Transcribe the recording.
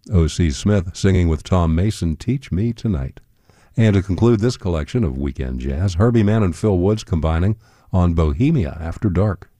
O.C. Smith singing with Tom Mason, Teach Me Tonight. And to conclude this collection of weekend jazz, Herbie Mann and Phil Woods combining on Bohemia After Dark.